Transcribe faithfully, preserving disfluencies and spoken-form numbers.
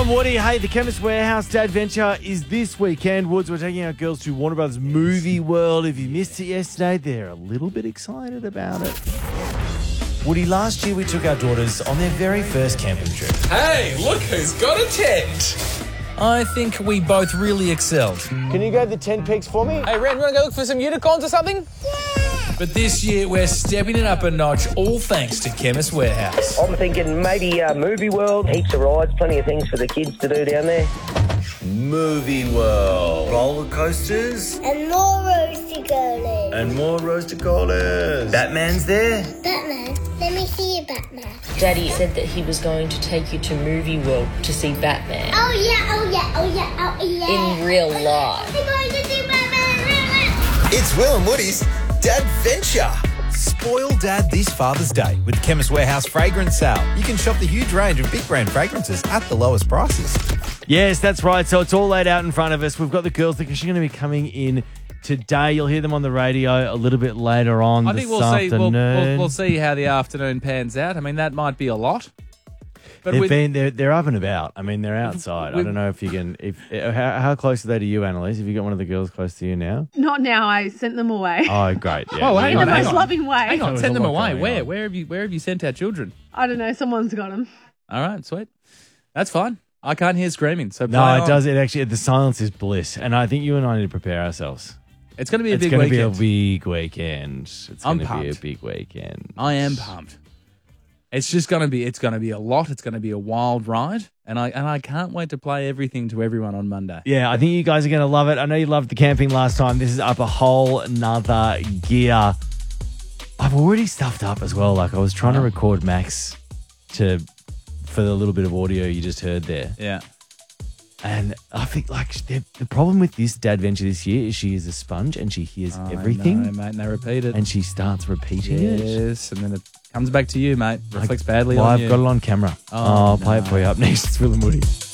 and Woody. Hey, the Chemist Warehouse Dad Venture is this weekend. Woods, we're taking our girls to Warner Brothers Movie World. If you missed it yesterday, they're a little bit excited about it. Woody, last year we took our daughters on their very first camping trip. Hey, look who's got a tent. I think we both really excelled. Can you go to the tent peaks for me? Hey, Ren, you want to go look for some unicorns or something? But this year we're stepping it up a notch, all thanks to Chemist Warehouse. I'm thinking maybe uh, Movie World, heaps of rides, plenty of things for the kids to do down there. Movie World. Roller coasters. And more roasty girlies. And more roasted colas. Batman's there. Batman. Let me see you, Batman. Daddy said that he was going to take you to Movie World to see Batman. Oh, yeah, oh, yeah, oh, yeah, oh, yeah. In real life. We're going to see Batman. It's Will and Woody's Dad Venture. Spoil Dad this Father's Day with Chemist Warehouse Fragrance Sale. You can shop the huge range of big brand fragrances at the lowest prices. Yes, that's right. So it's all laid out in front of us. We've got the girls that are going to be coming in today. You'll hear them on the radio a little bit later on I this think we'll see. We'll, afternoon. we'll, we'll see how the afternoon pans out. I mean, that might be a lot. But They've with, been they're they're up and about. I mean, they're outside. I don't know if you can. If how, how close are they to you, Annalise? Have you got one of the girls close to you now? Not now. I sent them away. Oh, great. Yeah. Oh, hang in on, the hang most on. loving way. hang on, There's send a them lot away. going Where? on. Where have you? Where have you sent our children? I don't know. Someone's got them. All right, sweet. That's fine. I can't hear screaming. So No, play it on. does. It actually the silence is bliss, and I think you and I need to prepare ourselves. It's going to be a It's big going to be a weekend. big weekend. It's I'm going to be a pumped. big weekend. I am pumped. It's just going to be. It's going to be a lot. It's going to be a wild ride, and I and I can't wait to play everything to everyone on Monday. Yeah, I think you guys are going to love it. I know you loved the camping last time. This is up a whole nother gear. I've already stuffed up as well. Like I was trying to record Max to for the little bit of audio you just heard there. Yeah. And I think like the, the problem with this Dad Venture this year is she is a sponge and she hears everything. I know, mate, and they repeat it. And she starts repeating it. Yes, and then it comes back to you, mate. Reflects badly Well, on I've you. got it on camera. Oh, I'll play it no. for you up next. It's Will and Woody.